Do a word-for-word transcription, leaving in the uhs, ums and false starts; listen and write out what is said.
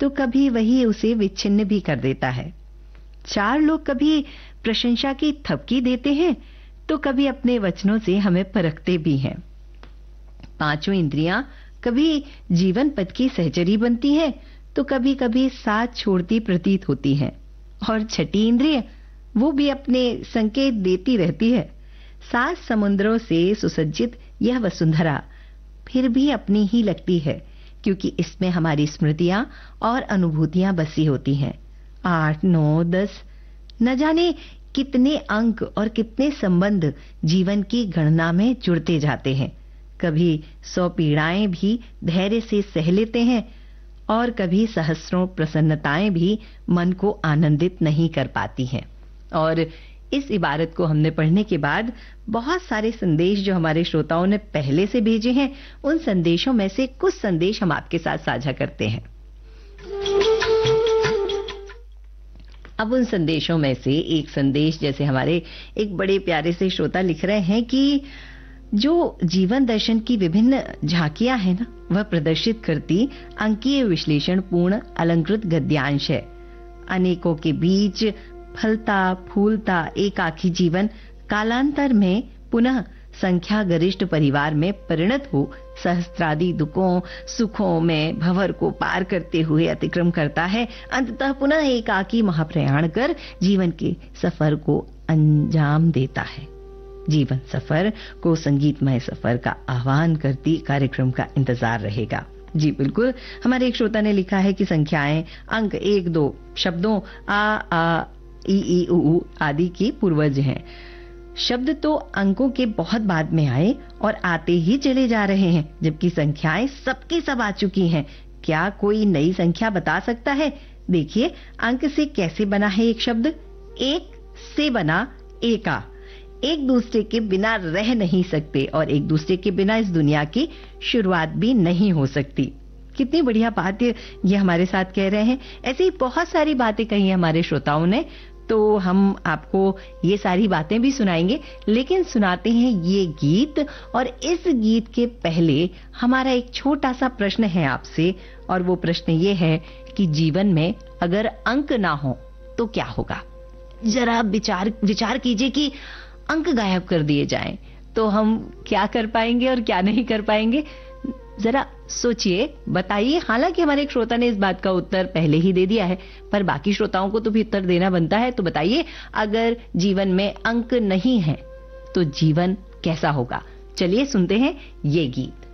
तो कभी वही उसे विच्छिन्न भी कर देता है। चार लोग कभी प्रशंसा की थपकी देते हैं तो कभी अपने वचनों से हमें परखते भी हैं। पांचों इंद्रियां कभी जीवन पथ की सहचरी बनती हैं तो कभी कभी साथ छोड़ती प्रतीत होती हैं। और छठी इंद्रिय, वो भी अपने संकेत देती रहती है। सात समुद्रों से सुसज्जित यह वसुंधरा फिर भी अपनी ही लगती है, क्योंकि इसमें हमारी स्मृतियां और अनुभूतियां बसी होती हैं। आठ, नौ, दस, न जाने कितने अंक और कितने संबंध जीवन की गणना में जुड़ते जाते हैं। कभी सौ पीड़ाएं भी धैर्य से सह लेते हैं और कभी सहस्रों प्रसन्नताएं भी मन को आनंदित नहीं कर पाती हैं। और इस इबारत को हमने पढ़ने के बाद बहुत सारे संदेश जो हमारे श्रोताओं ने पहले से भेजे हैं, उन संदेशों में से कुछ संदेश हम आपके साथ साझा करते हैं। अब उन संदेशों में से एक संदेश, जैसे हमारे एक बड़े प्यारे से श्रोता लिख रहे हैं कि जो जीवन दर्शन की विभिन्न झांकियां हैं ना, वह प्रदर्शित करती अंकीय विश्लेषण पूर्ण अलंकृत गद्यांश है। अनेकों के बीच फलता फूलता एकाकी जीवन कालांतर में पुनः संख्या गरिष्ठ परिवार में परिणत हो सहस्त्रादि दुखों सुखों में भंवर को पार करते हुए अतिक्रम करता है। अंततः पुनः एकाकी महाप्रयाण कर जीवन के सफर को अंजाम देता है। जीवन सफर को संगीतमय सफर का आह्वान करती कार्यक्रम का इंतजार रहेगा। जी बिल्कुल, हमारे एक श्रोता ने लिखा है कि संख्याएं अंक एक दो शब्दों आ आ ई ई उ ऊ आदि की पूर्वज हैं। शब्द तो अंकों के बहुत बाद में आए और आते ही चले जा रहे हैं, जबकि संख्याएं सबकी सब आ चुकी हैं। क्या कोई नई संख्या बता सकता है? देखिए, अंक से कैसे बना है एक शब्द। एक से बना एका। एक दूसरे के बिना रह नहीं सकते और एक दूसरे के बिना इस दुनिया की शुरुआत भी नहीं हो सकती। कितनी बढ़िया बात ये हमारे साथ कह रहे हैं। ऐसी ही बहुत सारी बातें कही हमारे श्रोताओं ने, तो हम आपको ये सारी बातें भी सुनाएंगे, लेकिन सुनाते हैं ये गीत। और इस गीत के पहले हमारा एक छोटा सा प्रश्न है आपसे, और वो प्रश्न ये है कि जीवन में अगर अंक ना हो तो क्या होगा? जरा विचार विचार कीजिए कि अंक गायब कर दिए जाएं तो हम क्या कर पाएंगे और क्या नहीं कर पाएंगे। जरा सोचिए, बताइए। हालांकि हमारे एक श्रोता ने इस बात का उत्तर पहले ही दे दिया है, पर बाकी श्रोताओं को तो भी उत्तर देना बनता है। तो बताइए, अगर जीवन में अंक नहीं है तो जीवन कैसा होगा? चलिए सुनते हैं ये गीत।